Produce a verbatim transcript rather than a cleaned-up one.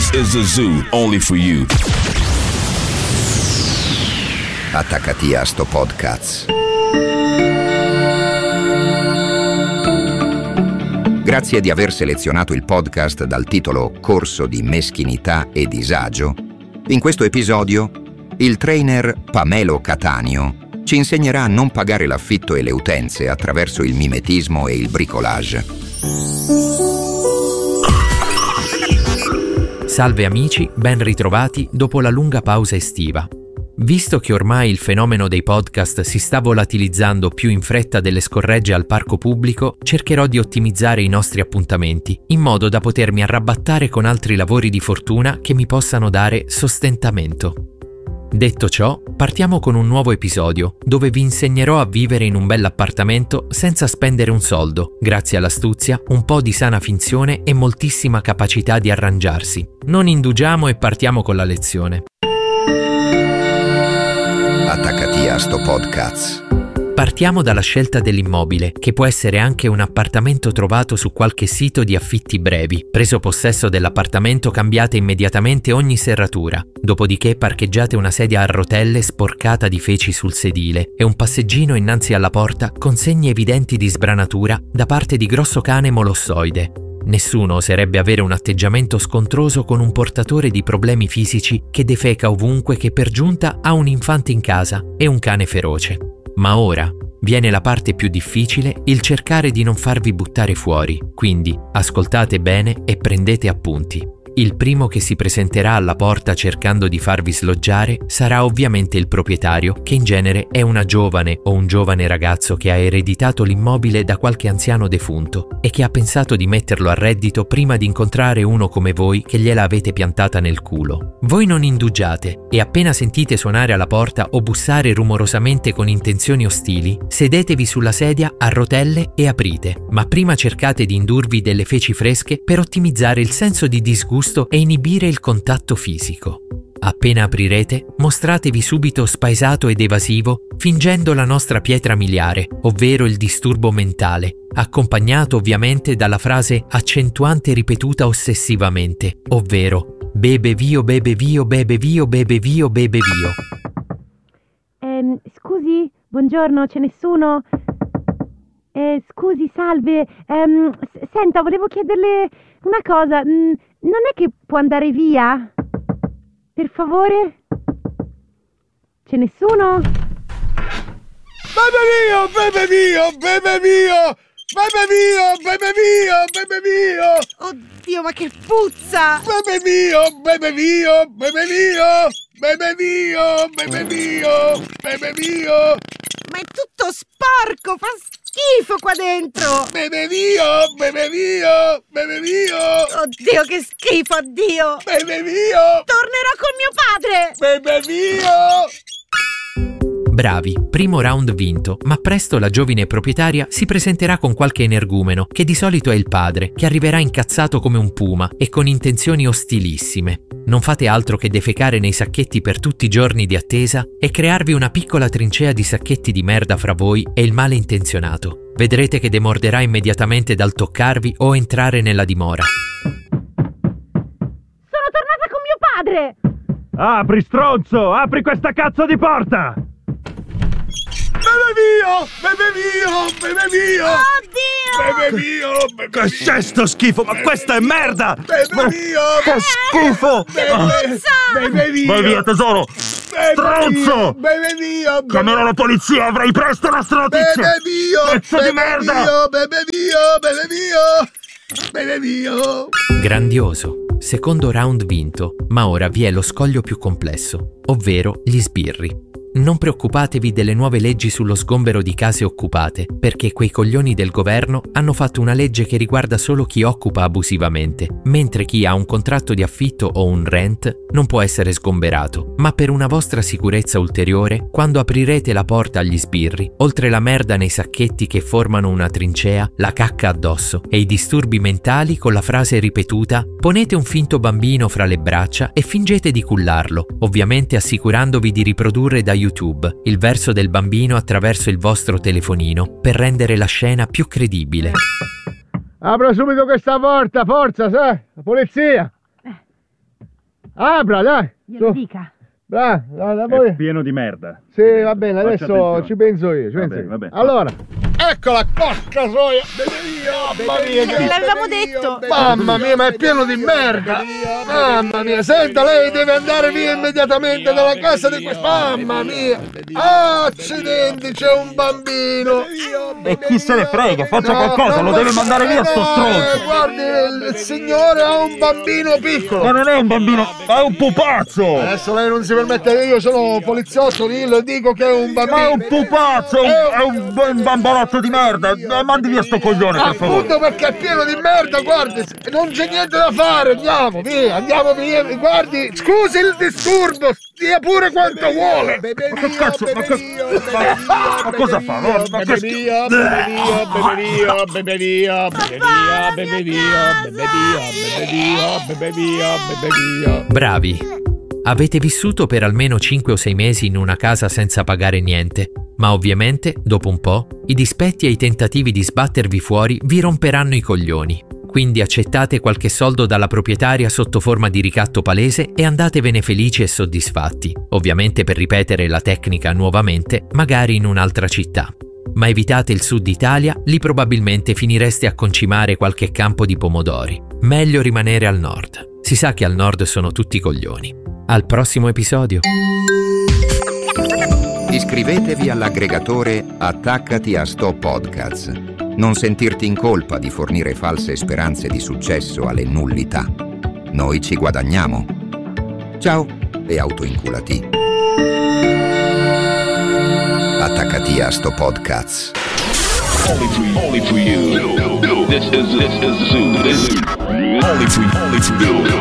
This is a zoo only for you. Attaccati a sto podcast. Grazie di aver selezionato il podcast dal titolo Corso di meschinità e disagio. In questo episodio, il trainer Pamelo Cattaneo ci insegnerà a non pagare l'affitto e le utenze attraverso il mimetismo e il bricolage. Salve amici, ben ritrovati dopo la lunga pausa estiva. Visto che ormai il fenomeno dei podcast si sta volatilizzando più in fretta delle scorregge al parco pubblico, cercherò di ottimizzare i nostri appuntamenti, in modo da potermi arrabattare con altri lavori di fortuna che mi possano dare sostentamento. Detto ciò, partiamo con un nuovo episodio, dove vi insegnerò a vivere in un bell'appartamento senza spendere un soldo, grazie all'astuzia, un po' di sana finzione e moltissima capacità di arrangiarsi. Non indugiamo e partiamo con la lezione. Attaccati a sto podcast. Partiamo dalla scelta dell'immobile, che può essere anche un appartamento trovato su qualche sito di affitti brevi. Preso possesso dell'appartamento, cambiate immediatamente ogni serratura. Dopodiché parcheggiate una sedia a rotelle sporcata di feci sul sedile e un passeggino innanzi alla porta con segni evidenti di sbranatura da parte di grosso cane molossoide. Nessuno oserebbe avere un atteggiamento scontroso con un portatore di problemi fisici che defeca ovunque, che per giunta ha un infante in casa e un cane feroce. Ma ora viene la parte più difficile, il cercare di non farvi buttare fuori. Quindi ascoltate bene e prendete appunti. Il primo che si presenterà alla porta cercando di farvi sloggiare sarà ovviamente il proprietario, che in genere è una giovane o un giovane ragazzo che ha ereditato l'immobile da qualche anziano defunto e che ha pensato di metterlo a reddito prima di incontrare uno come voi che gliela avete piantata nel culo. Voi non indugiate e appena sentite suonare alla porta o bussare rumorosamente con intenzioni ostili, sedetevi sulla sedia a rotelle e aprite, ma prima cercate di indurvi delle feci fresche per ottimizzare il senso di disgusto e inibire il contatto fisico. Appena aprirete, mostratevi subito spaesato ed evasivo, fingendo la nostra pietra miliare, ovvero il disturbo mentale, accompagnato ovviamente dalla frase accentuante ripetuta ossessivamente, ovvero bebe vio, bebe vio, bebe vio, bebe vio, bebe vio. Ehm, scusi, buongiorno, c'è nessuno? Eh, scusi, salve, ehm, s- senta, volevo chiederle una cosa, mm, non è che può andare via? Per favore? C'è nessuno? Bebe mio, bebe mio, bebe mio, bebe mio, bebe mio, bebe mio. Oddio, ma che puzza! Bebe mio, bebe mio, bebe mio, bebe mio, bebe mio, bebe mio. Ma è tutto sporco, fa schifo qua dentro! Bebe mio, bebe mio, bebe mio. Oddio, che schifo, oddio! Bebe mio, Tornerò con mio padre! bebe mio. Bravi, primo round vinto, ma presto la giovine proprietaria si presenterà con qualche energumeno, che di solito è il padre, che arriverà incazzato come un puma e con intenzioni ostilissime. Non fate altro che defecare nei sacchetti per tutti i giorni di attesa e crearvi una piccola trincea di sacchetti di merda fra voi e il male intenzionato. Vedrete che demorderà immediatamente dal toccarvi o entrare nella dimora. Sono tornata con mio padre! Apri, stronzo! Apri questa cazzo di porta! Bebe mio, bebe mio, bebe mio. Oddio! Bebe mio, bebe Che c'è sto schifo? Ma questa è merda! Bebe mio, Che schifo! bebe, bebe mio. Vai via, tesoro! Bebe Stronzo! mio, bebe mio, bebe Chiamerò la polizia, avrai presto la nostra notizia! Bebe mio, Pezzo di bebe merda! mio, bebe mio, bebe mio, bebe mio. Grandioso! Secondo round vinto, ma ora vi è lo scoglio più complesso, ovvero gli sbirri. Non preoccupatevi delle nuove leggi sullo sgombero di case occupate, perché quei coglioni del governo hanno fatto una legge che riguarda solo chi occupa abusivamente, mentre chi ha un contratto di affitto o un rent non può essere sgomberato. Ma per una vostra sicurezza ulteriore, quando aprirete la porta agli sbirri, oltre la merda nei sacchetti che formano una trincea, la cacca addosso e i disturbi mentali con la frase ripetuta, ponete un finto bambino fra le braccia e fingete di cullarlo, ovviamente assicurandovi di riprodurre da YouTube il verso del bambino attraverso il vostro telefonino per rendere la scena più credibile. Apro subito questa porta, forza, sai? La polizia! Apra, dai. Glielo dica. Bra, da, da voi. È pieno di merda. Sì, va bene, Faccia adesso attenzione. ci penso io, ci Va penso bene, io. va bene. Allora, eccola, porca troia. Mamma mia, Te l'avevamo detto. mamma mia, ma è pieno di merda. Mamma mia, senta, lei deve andare via immediatamente dalla casa di questo. Mamma mia. Accidenti, c'è un bambino. E chi se ne frega, faccia No, qualcosa, non lo deve mandare via sto no, stronzo. eh, Guardi, il, il signore ha un bambino piccolo. Ma non è un bambino, è un pupazzo. Adesso lei non si permette che io sono poliziotto, dillo e dico che è un bambino. Ma è un pupazzo, è un, è un bambolotto di merda. Eh, Mandi via sto coglione, per favore. Appunto perché è pieno di merda, guardi, non c'è niente da fare, andiamo via, andiamo via, guardi, scusi il disturbo, stia pure quanto vuole. Ma che cazzo, ma, che, ma, ma cosa fa? Ma, ma che Bebe via, bebe via, bebe via, bebe via, bebe via, bebe via, bebe via, bebe via, bebe via. Bravi! Avete vissuto per almeno cinque o sei mesi in una casa senza pagare niente, ma ovviamente, dopo un po', i dispetti e i tentativi di sbattervi fuori vi romperanno i coglioni. Quindi accettate qualche soldo dalla proprietaria sotto forma di ricatto palese e andatevene felici e soddisfatti, ovviamente per ripetere la tecnica nuovamente, magari in un'altra città. Ma evitate il sud Italia, lì probabilmente finireste a concimare qualche campo di pomodori. Meglio rimanere al nord. Si sa che al nord sono tutti coglioni. Al prossimo episodio. Iscrivetevi all'aggregatore Attaccati a Sto Podcast. Non sentirti in colpa di fornire false speranze di successo alle nullità. Noi ci guadagniamo. Ciao e autoinculati. Attaccati a Sto Podcast. Only for, only for you. This is, this is Zoo. This is only for, only for you.